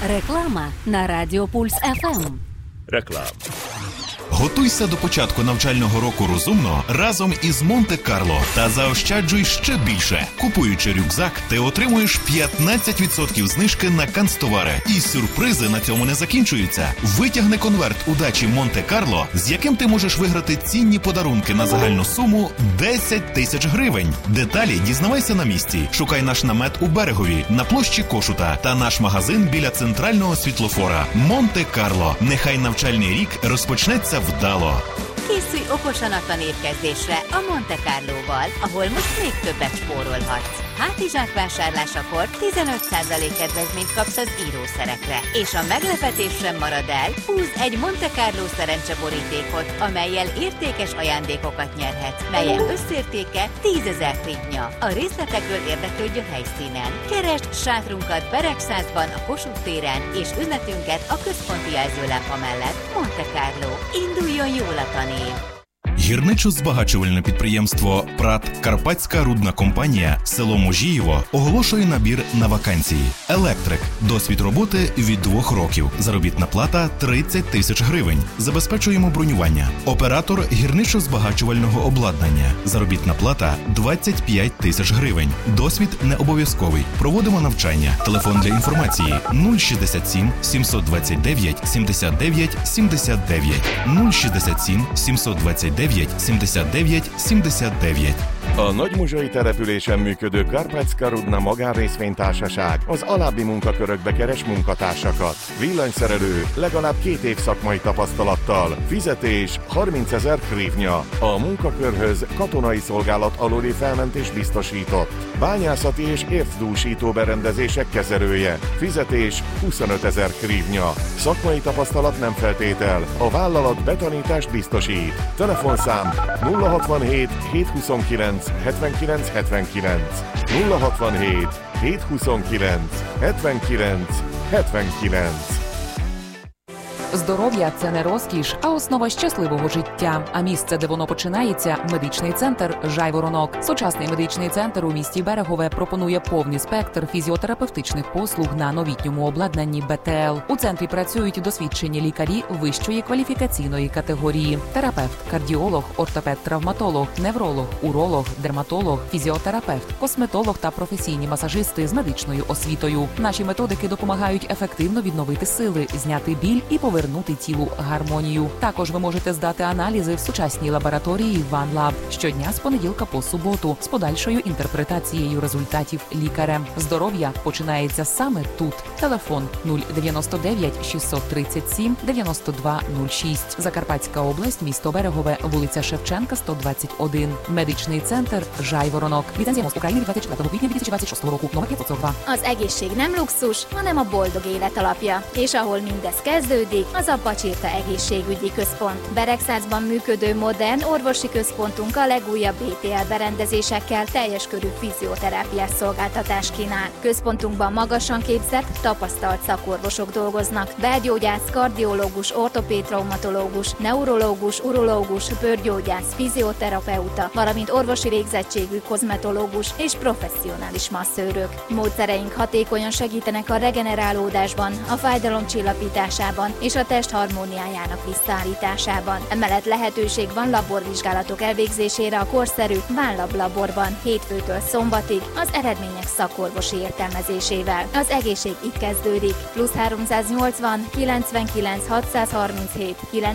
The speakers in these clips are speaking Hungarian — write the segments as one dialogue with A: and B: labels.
A: Реклама на Радіо Пульс ФМ.
B: Реклама.
C: Готуйся до початку навчального року розумно разом із Монте-Карло та заощаджуй ще більше. Купуючи рюкзак, ти отримуєш 15% знижки на канцтовари. І сюрпризи на цьому не закінчуються. Витягни конверт удачі Монте-Карло, з яким ти можеш виграти цінні подарунки на загальну суму 10 тисяч гривень. Деталі дізнавайся на місці. Шукай наш намет у Берегові, на площі Кошута та наш магазин біля центрального світлофора. Монте-Kарлó. Nehaj навчальний рік розпочнеться вдало.
A: Készülj okosan a tanévkezdésre a Monte Carlóval, ahol most még többet spórolhatsz. Hátizsák vásárlásakor 15% kedvezményt kapsz az írószerekre. És a meglepetés sem marad el, húzz egy Monte Carló szerencseborítékot, amellyel értékes ajándékokat nyerhetsz, melyek összértéke 10 000 hryvnia. A részletekről érdeklődj a helyszínen. Keresd sátrunkat Beregszázban, a Kossuth téren, és üzletünket a központi jelzőlámpa mellett. Monte Carló. Induljon jól a tanév!
C: Гірничо-збагачувальне підприємство «ПРАТ Карпатська рудна компанія» село Можіїво оголошує набір на вакансії. Електрик. Досвід роботи від 2 років. Заробітна плата 30 тисяч гривень. Забезпечуємо бронювання. Оператор гірничо-збагачувального обладнання. Заробітна плата 25 тисяч гривень. Досвід не обов'язковий. Проводимо навчання. Телефон для інформації 067 729 79 79 067 729 79 79.
B: A Nagymuzsai településen működő Karpatska Rudna magánrészvénytársaság az alábbi munkakörökbe keres munkatársakat. Villanyszerelő, legalább 2 év szakmai tapasztalattal. Fizetés 30 000 hryvnia. A munkakörhöz katonai szolgálat aluli felmentés biztosított. Bányászati és ércdúsító berendezések kezelője. Fizetés 25 000 hryvnia. Szakmai tapasztalat nem feltétel. A vállalat betanítást biztosít. Telefonszám 067 729 79 79 067 729 79 79.
D: Здоров'я – це не розкіш, а основа щасливого життя. А місце, де воно починається – медичний центр «Жайворонок». Сучасний медичний центр у місті Берегове пропонує повний спектр фізіотерапевтичних послуг на новітньому обладнанні БТЛ. У центрі працюють досвідчені лікарі вищої кваліфікаційної категорії. Терапевт, кардіолог, ортопед-травматолог, невролог, уролог, дерматолог, фізіотерапевт, косметолог та професійні масажисти з медичною освітою. Наші методики допомагають ефективно відновити сили, зняти біль і повернути тілу гармонію. Також ви можете здати аналізи в сучасній лабораторії OneLab щодня з понеділка по суботу з подальшою інтерпретацією результатів лікарем. Здоров'я починається саме тут. Телефон 099 637 92 06. Закарпатська область, місто Берегове, вулиця Шевченка, 121. Медичний центр «Жайворонок». Ліцензія МОЗ України від 24 kwietnia 2026 року, номер 542.
E: Az egészség nem luxus, hanem a boldog élet alapja. És ahol mindez kezdődik, az a Pacsirta Egészségügyi Központ. Beregszázban működő modern orvosi központunk a legújabb BTL berendezésekkel teljes körű fizioterápiás szolgáltatást kínál. Központunkban magasan képzett, tapasztalt szakorvosok dolgoznak. Belgyógyász, kardiológus, ortopéd traumatológus, neurológus, urológus, bőrgyógyász, fizioterapeuta, valamint orvosi végzettségű kozmetológus és professzionális masszőrök. Módszereink hatékonyan segítenek a regenerálódásban, a fájdalomcsillapításában és a test harmóniájának visszaállításában. Emellett lehetőség van laborvizsgálatok elvégzésére a korszerű OneLab laborban hétfőtől szombatig az eredmények szakorvosi értelmezésével. Az egészség itt kezdődik. + 380 99 637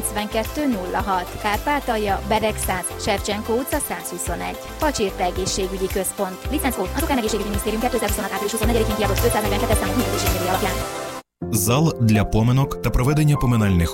E: 92 06. Kárpátalja, Beregszáz, Shevchenko utca 121. Pacsirta Egészségügyi Központ. Licenckód az Ukrán Egészségügyi Minisztérium 2026. április 24-én kiadott 542 számú működési alapján.
C: Зал для поминок та проведення поминальних